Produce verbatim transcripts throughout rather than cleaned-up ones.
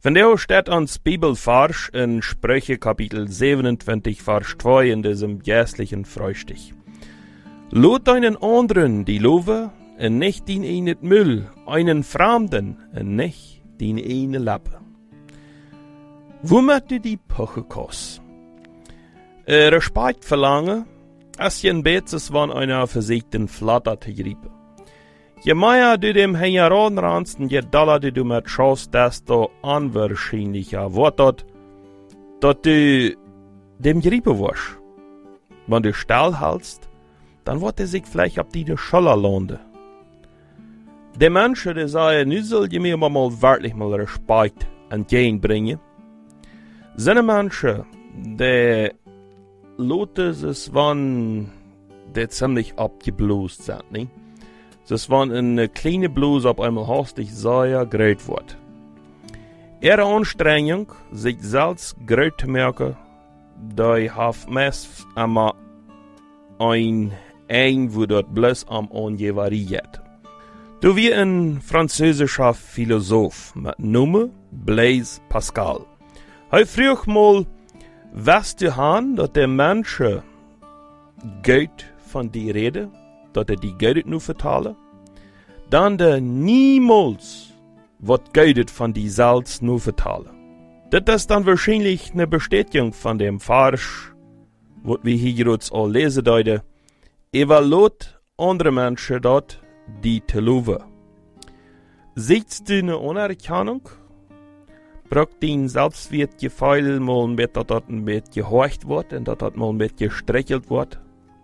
Vandaag steht ons Bibelvers in Sprüche Kapitel siebenundzwanzig, Vers zwei in diesem jährlichen Frühstich. Lot einen anderen die Love, en nicht den einen Müll, einen Fremden, en nicht den einen Lappe. Wo möchte die Poche kos? Äh, Respekt verlangen, als je ein Betzes van einer versiegten Flatter te griepen. Je mehr du dem Heieran ransten, je doller du mit schaust, desto unwahrscheinlicher wird dort, dass du dem griepen wirst. Wenn du still hältst, dann wird er sich vielleicht auf die Scholler landen. Die Menschen, die sagen, nu soll je mir mal wirklich mal Respekt entgegenbringen. Sind Menschen, die Leute, es waren, die ziemlich abgeblost sind, nicht? Das waren eine kleine Bluse auf einmal hastig sehr groß wird. Ihre Anstrengung, sich selbst groß zu merken, die hat meist einmal ein ein, wo dort bloß am Angevariert. Du wie ein französischer Philosoph mit Namen Blaise Pascal. Er fragt mal, was du han, dass der Mensch Geld von die Rede, dass er die Geld nur vertalen, dann der niemals wird Geld von die Salz nur vertalen. Das ist dann wahrscheinlich eine Bestätigung von dem Vers, was wir hier jetzt all lesen deuten. Evaluiert andere Menschen dort, die te loven. Siehst du eine Anerkennung? Braucht dein Selbstwertgefühl mal mit, dass das ein bisschen gehorcht wird und dass das mal ein bisschen gestreichelt wird?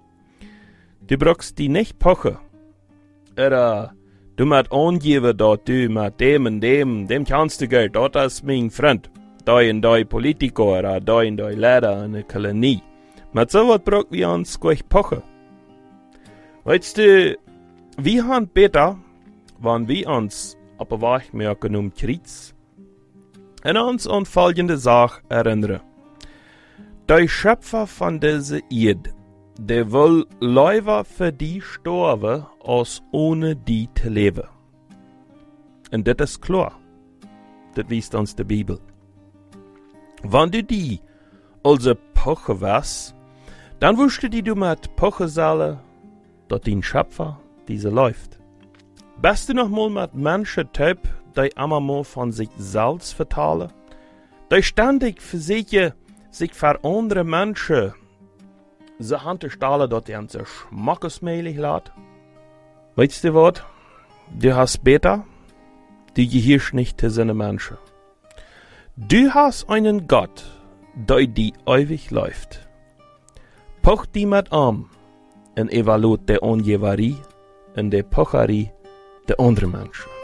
Du brauchst die nicht pochen. Oder du musst angeben, dass du mit dem und dem, dem kannst du Geld, das ist mein Freund. Da und da Politiker oder da und da Lehrer in der Kolonie. Mit so was brauchen wir uns gleich pochen. Weißt du, wir haben besser, wenn wir uns auf der Weg merken um Krieg und uns an folgende Sache erinnern. Der Schöpfer von dieser Erde, der will lieber für die sterben, als ohne die zu leben. Und das ist klar. Das weist uns die Bibel. Wenn du die also Poche wärst, dann wusstest du mit Poche sollen, dass dein Schöpfer diese läuft. Bist du noch mal mit Menschen typ, die immer mal von sich selbst vertalen? Die ständig versuchen, sich für andere Menschen so anzustellen, dass die uns schmackesmäßig lässt? Weißt du was? Du hast besser, du gehörst nicht zu seinen Menschen. Du hast einen Gott, der die ewig läuft. Poch die mit an und evaluiert der Onjevarie und der Pocherie der anderen Menschen.